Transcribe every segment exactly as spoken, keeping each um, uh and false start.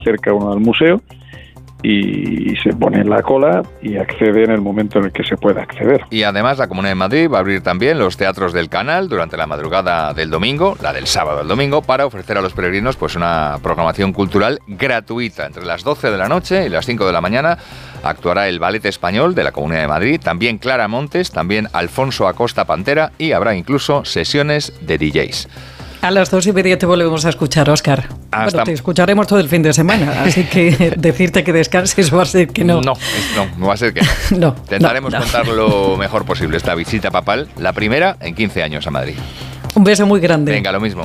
cerca uno del museo, y se pone en la cola y accede en el momento en el que se pueda acceder. Y además la Comunidad de Madrid va a abrir también los teatros del Canal durante la madrugada del domingo, la del sábado al domingo, para ofrecer a los peregrinos pues una programación cultural gratuita. Entre las doce de la noche y las cinco de la mañana actuará el Ballet Español de la Comunidad de Madrid, también Clara Montes, también Alfonso Acosta Pantera, y habrá incluso sesiones de D Js. A las dos y media te volvemos a escuchar, Óscar. Hasta... Bueno, te escucharemos todo el fin de semana, así que decirte que descanses va a ser que no. No, no, no va a ser que no. no Intentaremos no, no. contar lo mejor posible esta visita papal, la primera en quince años a Madrid. Un beso muy grande. Venga, lo mismo.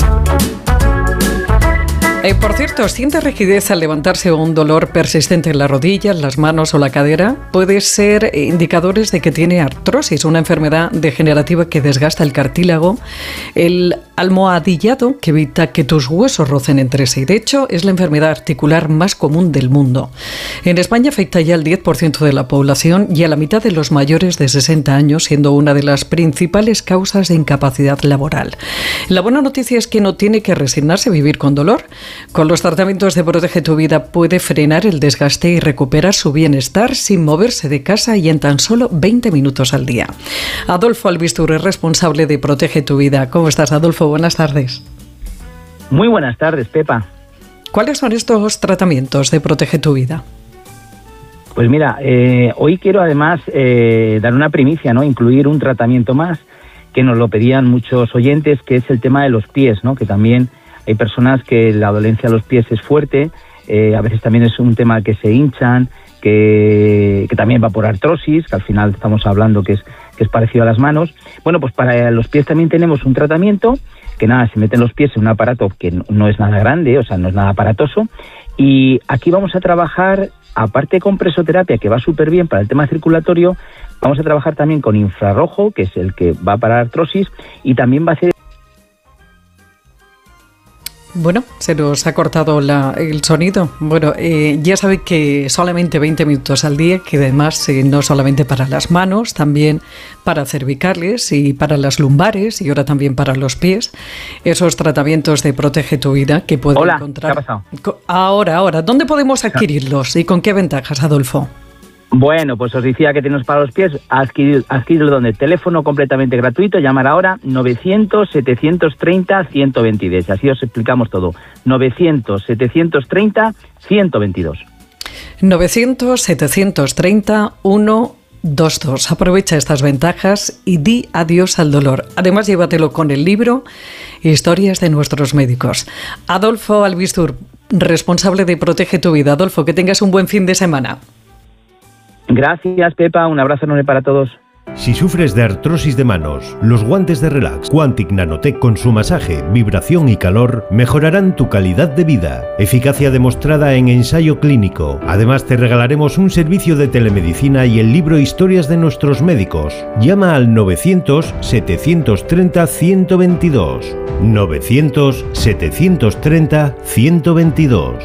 Eh, por cierto, ¿siente rigidez al levantarse o un dolor persistente en la rodilla, las manos o la cadera? Puede ser indicadores de que tiene artrosis, una enfermedad degenerativa que desgasta el cartílago, el almohadillado que evita que tus huesos rocen entre sí. De hecho, es la enfermedad articular más común del mundo. En España afecta ya al diez por ciento de la población y a la mitad de los mayores de sesenta años, siendo una de las principales causas de incapacidad laboral. La buena noticia es que no tiene que resignarse a vivir con dolor. Con los tratamientos de Protege tu Vida puede frenar el desgaste y recuperar su bienestar sin moverse de casa y en tan solo veinte minutos al día. Adolfo Albistur es responsable de Protege tu Vida. ¿Cómo estás, Adolfo? Buenas tardes. Muy buenas tardes, Pepa. ¿Cuáles son estos tratamientos de Protege tu Vida? Pues mira, eh, hoy quiero además eh, dar una primicia, ¿no? Incluir un tratamiento más que nos lo pedían muchos oyentes, que es el tema de los pies, ¿no? Que también hay personas que la dolencia de los pies es fuerte, eh, a veces también es un tema que se hinchan, que, que también va por artrosis, que al final estamos hablando que es, que es parecido a las manos. Bueno, pues para los pies también tenemos un tratamiento que nada, se meten los pies en un aparato que no es nada grande, o sea, no es nada aparatoso, y aquí vamos a trabajar, aparte con presoterapia, que va súper bien para el tema circulatorio, vamos a trabajar también con infrarrojo, que es el que va para artrosis, y también va a ser... Bueno, se nos ha cortado la, el sonido. Bueno, eh, ya sabéis que solamente veinte minutos al día, que además eh, no solamente para las manos, también para cervicales y para las lumbares y ahora también para los pies. Esos tratamientos de Protege tu Vida que pueden Hola, encontrar. ¿qué ha pasado? Ahora, ahora, ¿dónde podemos adquirirlos y con qué ventajas, Adolfo? Bueno, pues os decía que tenemos para los pies, adquirir, adquirirlo donde, teléfono completamente gratuito, llamar ahora novecientos, setecientos treinta, ciento veintidós, así os explicamos todo, novecientos, setecientos treinta, ciento veintidós. novecientos, setecientos treinta, ciento veintidós. Aprovecha estas ventajas y di adiós al dolor. Además, llévatelo con el libro Historias de nuestros médicos. Adolfo Albistur, responsable de Protege tu Vida. Adolfo, que tengas un buen fin de semana. Gracias, Pepa. Un abrazo enorme para todos. Si sufres de artrosis de manos, los guantes de Relax Quantic Nanotech con su masaje, vibración y calor mejorarán tu calidad de vida. Eficacia demostrada en ensayo clínico. Además, te regalaremos un servicio de telemedicina y el libro Historias de nuestros médicos. Llama al novecientos, setecientos treinta, ciento veintidós. novecientos, setecientos treinta, ciento veintidós.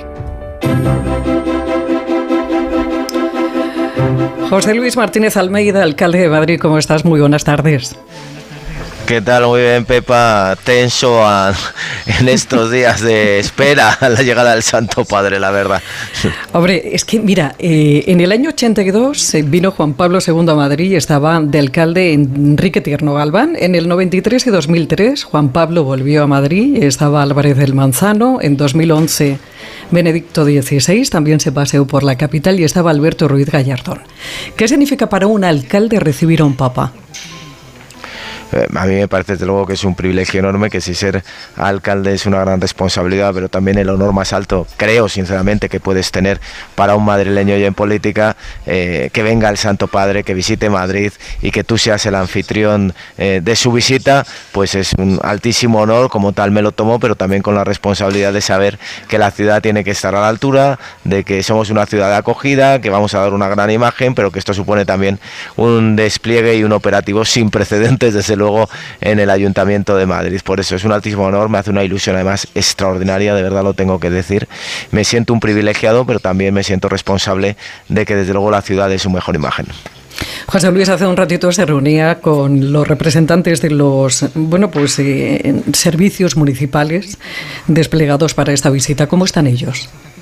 José Luis Martínez Almeida, alcalde de Madrid, ¿cómo estás? Muy buenas tardes. ¿Qué tal? Muy bien, Pepa. Tenso a, en estos días de espera a la llegada del Santo Padre, la verdad. Hombre, es que mira, eh, en el año ochenta y dos vino Juan Pablo segundo a Madrid y estaba de alcalde Enrique Tierno Galván. En el noventa y tres y dos mil tres Juan Pablo volvió a Madrid, estaba Álvarez del Manzano. En dos mil once Benedicto dieciséis también se paseó por la capital y estaba Alberto Ruiz Gallardón. ¿Qué significa para un alcalde recibir a un papa? A mí me parece desde luego que es un privilegio enorme, que si ser alcalde es una gran responsabilidad, pero también el honor más alto, creo sinceramente, que puedes tener para un madrileño y en política, eh, que venga el Santo Padre, que visite Madrid y que tú seas el anfitrión eh, de su visita, pues es un altísimo honor, como tal me lo tomo, pero también con la responsabilidad de saber que la ciudad tiene que estar a la altura, de que somos una ciudad de acogida, que vamos a dar una gran imagen, pero que esto supone también un despliegue y un operativo sin precedentes, desde luego, luego en el Ayuntamiento de Madrid. Por eso es un altísimo honor, me hace una ilusión además extraordinaria, de verdad lo tengo que decir. Me siento un privilegiado, pero también me siento responsable de que desde luego la ciudad dé su mejor imagen. José Luis hace un ratito se reunía con los representantes de los bueno pues eh, servicios municipales desplegados para esta visita. ¿Cómo están ellos?